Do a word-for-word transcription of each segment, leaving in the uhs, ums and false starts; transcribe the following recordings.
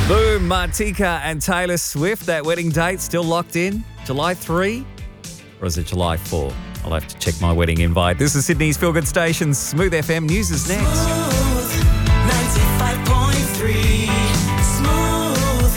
Boom, Martika and Taylor Swift. That wedding date still locked in? July third? Or is it July fourth? I'll have to check my wedding invite. This is Sydney's Feel Good Station. Smooth F M News is next. Smooth ninety-five point three. Smooth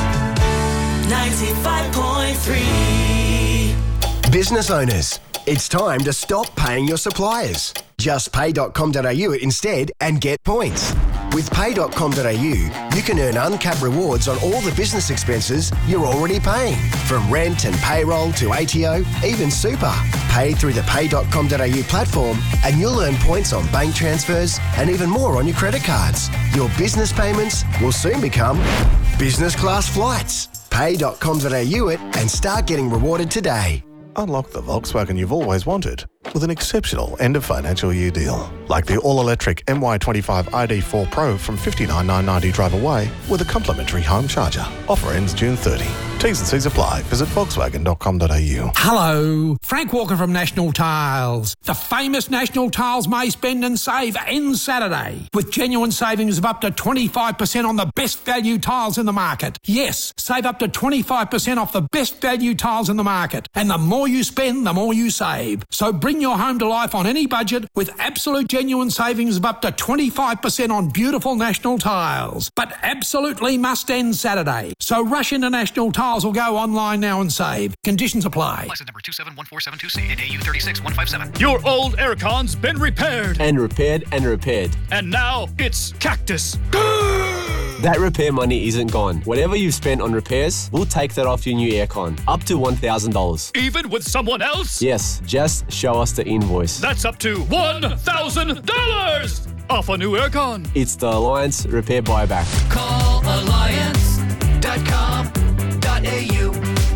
ninety-five point three. Business owners, it's time to stop paying your suppliers. Just pay dot com dot a u instead and get points. With pay dot com dot a u, you can earn uncapped rewards on all the business expenses you're already paying. From rent and payroll to A T O, even super. Pay through the pay dot com dot a u platform and you'll earn points on bank transfers and even more on your credit cards. Your business payments will soon become business class flights. pay dot com dot a u it and start getting rewarded today. Unlock the Volkswagen you've always wanted with an exceptional end of financial year deal. Like the all-electric M Y twenty-five I D four Pro from fifty-nine thousand nine hundred ninety drive away with a complimentary home charger. Offer ends June thirtieth. T's and C's apply. Visit volkswagen dot com dot a u. Hello, Frank Walker from National Tiles. The famous National Tiles May Spend and Save ends Saturday with genuine savings of up to twenty-five percent on the best value tiles in the market. Yes, save up to twenty-five percent off the best value tiles in the market. And the more you spend, the more you save. So bring your home to life on any budget with absolute genuine savings of up to twenty-five percent on beautiful National Tiles. But absolutely must end Saturday. So rush into National Tiles or go online now and save. Conditions apply. License number two seven one four seven two C and A U three six one five seven. Your old aircon's been repaired. And repaired and repaired. And now it's Cactus. That repair money isn't gone. Whatever you've spent on repairs, we'll take that off your new aircon. Up to one thousand dollars. Even with someone else? Yes, just show us the invoice. That's up to one thousand dollars off a new aircon. It's the Alliance Repair Buyback. Call alliance dot com dot a u.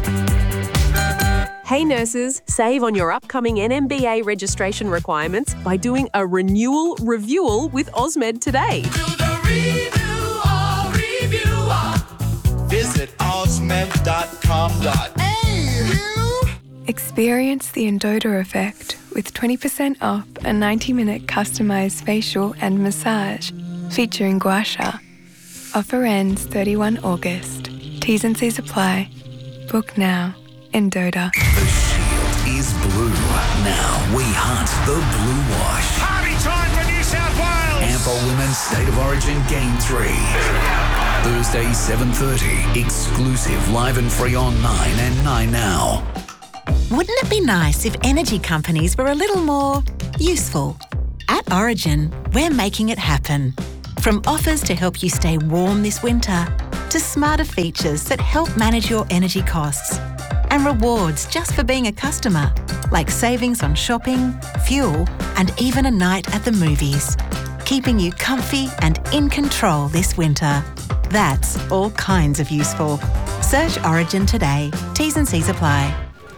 Hey nurses, save on your upcoming N M B A registration requirements by doing a renewal reviewal with Osmed today. Do the review or reviewer. Visit osmed dot com dot a u. Experience the Endota effect with twenty percent off a ninety minute customised facial and massage featuring gua sha. Offer ends thirty-first of August. T's and C's apply. Book now. Endota. The shield is blue. Now we hunt the blue wash. Party time for New South Wales! Ample Women's State of Origin Game three. Thursday, seven thirty. Exclusive live and free on nine and nine Now. Wouldn't it be nice if energy companies were a little more useful? At Origin, we're making it happen. From offers to help you stay warm this winter, to smarter features that help manage your energy costs, and rewards just for being a customer, like savings on shopping, fuel, and even a night at the movies, keeping you comfy and in control this winter. That's all kinds of useful. Search Origin today. T's and C's apply.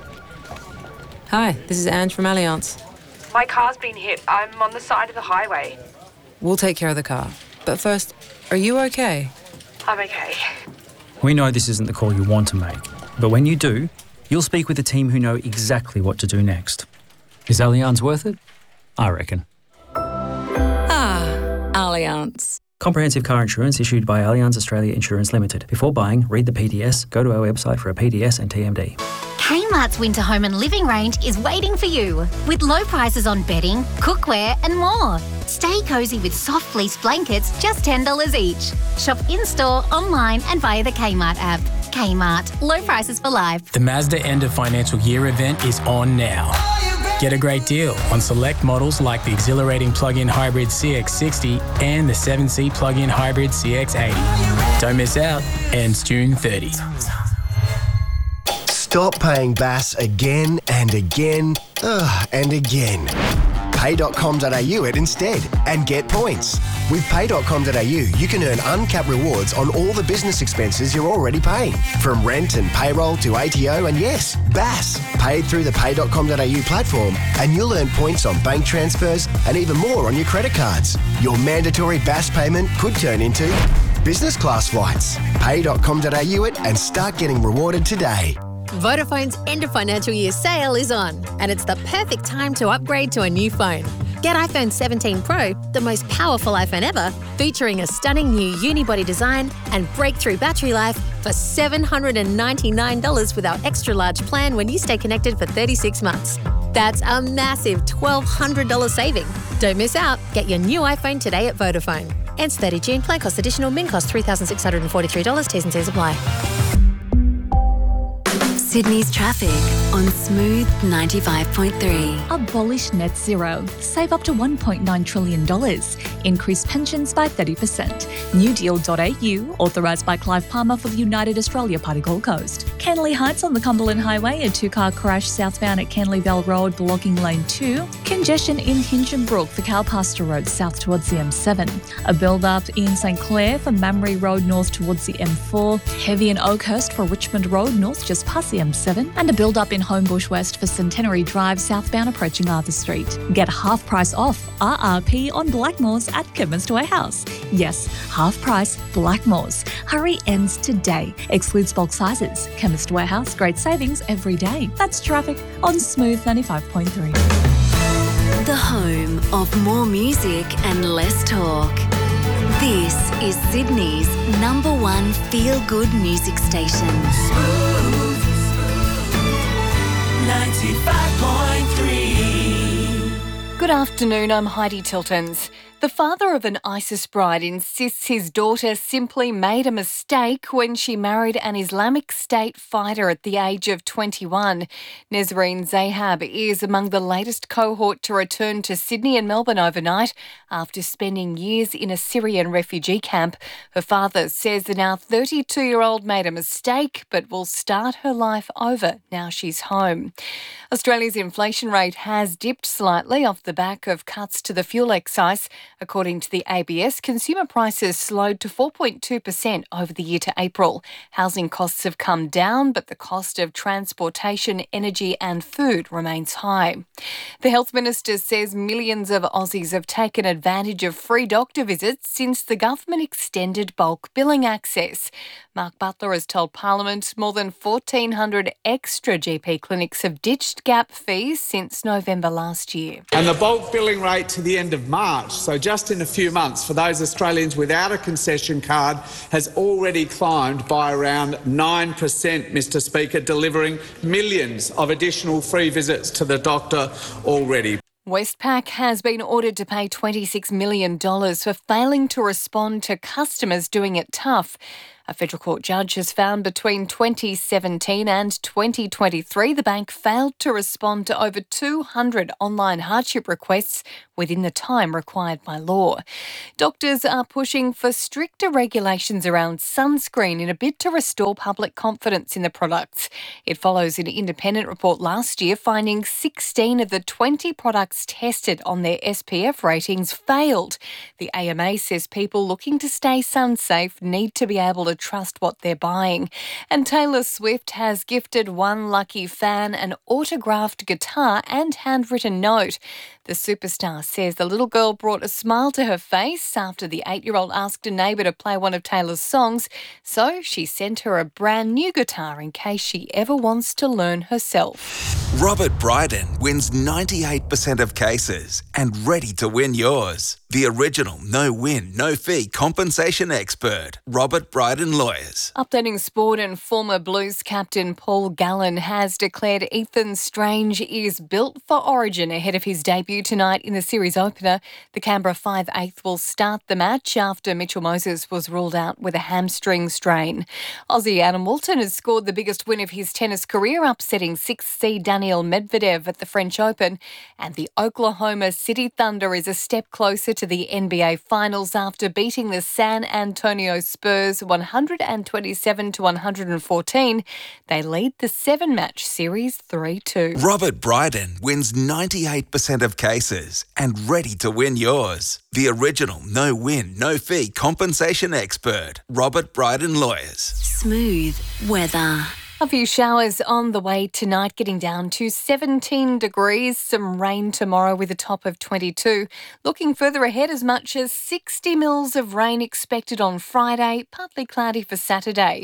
Hi, this is Ange from Allianz. My car's been hit. I'm on the side of the highway. We'll take care of the car. But first, are you okay? I'm okay. We know this isn't the call you want to make, but when you do, you'll speak with a team who know exactly what to do next. Is Allianz worth it? I reckon. Ah, Allianz. Comprehensive car insurance issued by Allianz Australia Insurance Limited. Before buying, read the P D S, go to our website for a P D S and T M D. Kmart's winter home and living range is waiting for you with low prices on bedding, cookware and more. Stay cosy with soft fleece blankets, just ten dollars each. Shop in-store, online and via the Kmart app. Kmart, low prices for life. The Mazda End of Financial Year event is on now. Get a great deal on select models like the exhilarating plug-in hybrid C X sixty and the seven-seat plug-in hybrid C X eighty. Don't miss out. Ends June thirtieth. Stop paying B A S again and again ugh, and again. pay dot com dot a u it instead and get points. With pay dot com dot a u, you can earn uncapped rewards on all the business expenses you're already paying. From rent and payroll to A T O and yes, B A S. Paid through the pay dot com dot a u platform and you'll earn points on bank transfers and even more on your credit cards. Your mandatory B A S payment could turn into business class flights. pay dot com dot a u it and start getting rewarded today. Vodafone's end of financial year sale is on, and it's the perfect time to upgrade to a new phone. Get iPhone seventeen Pro, the most powerful iPhone ever, featuring a stunning new unibody design and breakthrough battery life for seven hundred ninety-nine dollars with our extra large plan when you stay connected for thirty-six months. That's a massive twelve hundred dollars saving. Don't miss out. Get your new iPhone today at Vodafone. Ends thirtieth of June. Plan cost additional. Min cost three thousand six hundred forty-three dollars. T's and C's apply. Sydney's traffic on Smooth ninety-five point three. Abolish net zero. Save up to one point nine trillion dollars. Increase pensions by thirty percent. new deal dot a u, authorised by Clive Palmer for the United Australia Party Gold Coast. Canley Heights on the Cumberland Highway, a two-car crash southbound at Canleyvale Road, blocking lane two. Congestion in Hinchinbrook for Cowpasture Road, south towards the M seven. A build-up in St Clair for Mamre Road, north towards the M four. Heavy in Oakhurst for Richmond Road, north just past the M seven. And a build-up in Homebush West for Centenary Drive, southbound approaching Arthur Street. Get half price off R R P on Blackmores at Chemist Warehouse. Yes, half price Blackmores. Hurry ends today. Excludes bulk sizes. Chemist Warehouse, great savings every day. That's traffic on Smooth ninety-five point three. The home of more music and less talk. This is Sydney's number one feel-good music station. Smooth ninety-five point three. Good afternoon, I'm Heidi Tiltons. The father of an ISIS bride insists his daughter simply made a mistake when she married an Islamic State fighter at the age of twenty-one. Nesreen Zahab is among the latest cohort to return to Sydney and Melbourne overnight after spending years in a Syrian refugee camp. Her father says the now thirty-two-year-old made a mistake but will start her life over now she's home. Australia's inflation rate has dipped slightly off the back of cuts to the fuel excise. According to the A B S, consumer prices slowed to four point two percent over the year to April. Housing costs have come down, but the cost of transportation, energy and food remains high. The Health Minister says millions of Aussies have taken advantage of free doctor visits since the government extended bulk billing access. Mark Butler has told Parliament more than fourteen hundred extra G P clinics have ditched gap fees since November last year. And the bulk billing rate to the end of March, so just in a few months, for those Australians without a concession card, has already climbed by around nine percent, Mr Speaker, delivering millions of additional free visits to the doctor already. Westpac has been ordered to pay twenty-six million dollars for failing to respond to customers doing it tough. A federal court judge has found between twenty seventeen and twenty twenty-three the bank failed to respond to over two hundred online hardship requests within the time required by law. Doctors are pushing for stricter regulations around sunscreen in a bid to restore public confidence in the products. It follows an independent report last year finding sixteen of the twenty products tested on their S P F ratings failed. The A M A says people looking to stay sun safe need to be able to trust what they're buying. And Taylor Swift has gifted one lucky fan an autographed guitar and handwritten note. The superstar says the little girl brought a smile to her face after the eight-year-old asked a neighbour to play one of Taylor's songs, so she sent her a brand new guitar in case she ever wants to learn herself. Robert Bryden wins ninety-eight percent of cases and ready to win yours. The original no-win, no-fee compensation expert, Robert Bryden Lawyers. Updating sport, and former Blues captain Paul Gallen has declared Ethan Strange is built for Origin ahead of his debut tonight in the series opener. The Canberra five eighth will start the match after Mitchell Moses was ruled out with a hamstring strain. Aussie Adam Walton has scored the biggest win of his tennis career, upsetting sixth seed Daniil Medvedev at the French Open. And the Oklahoma City Thunder is a step closer to the N B A Finals after beating the San Antonio Spurs one hundred twenty-seven to one hundred fourteen. They lead the seven-match series three two. Robert Bryden wins ninety-eight percent of cases and ready to win yours. The original no-win, no-fee compensation expert, Robert Bryden Lawyers. Smooth weather. A few showers on the way tonight, getting down to seventeen degrees. Some rain tomorrow with a top of twenty-two. Looking further ahead, as much as sixty mils of rain expected on Friday, partly cloudy for Saturday.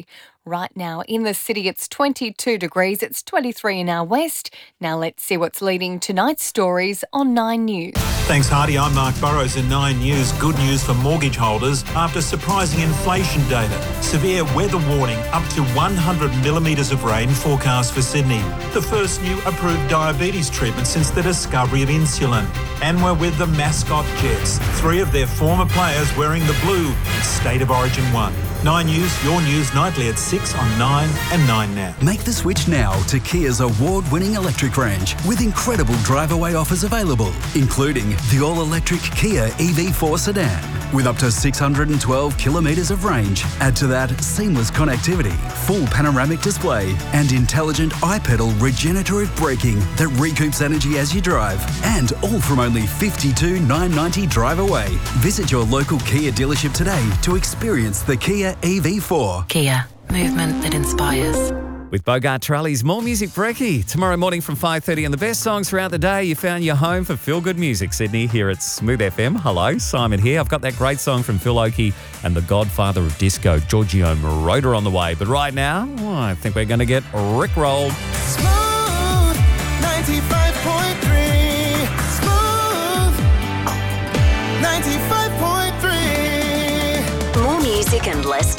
Right now in the city, it's twenty-two degrees. It's twenty-three in our west. Now let's see what's leading tonight's stories on Nine News. Thanks, Hardy. I'm Mark Burrows in Nine News. Good news for mortgage holders after surprising inflation data. Severe weather warning, up to one hundred millimetres of rain forecast for Sydney. The first new approved diabetes treatment since the discovery of insulin. And we're with the mascot Jets. Three of their former players wearing the blue in State of Origin one. Nine News, your news nightly at six on Nine and Nine Now. Make the switch now to Kia's award-winning electric range with incredible drive-away offers available, including the all-electric Kia E V four sedan with up to six hundred twelve kilometres of range. Add to that seamless connectivity, full panoramic display and intelligent iPedal regenerative braking that recoups energy as you drive, and all from only fifty-two thousand nine hundred ninety dollars drive away. Visit your local Kia dealership today to experience the Kia E V four. Kia, movement that inspires. With Bogart Trolleys, more music brekkie. Tomorrow morning from five thirty and the best songs throughout the day. You found your home for feel-good music, Sydney, here at Smooth F M. Hello, Simon here. I've got that great song from Phil Oakey and the godfather of disco, Giorgio Moroder, on the way. But right now, oh, I think we're going to get rickrolled. Smooth ninety-five point three. Smooth ninety-five point three. More music and less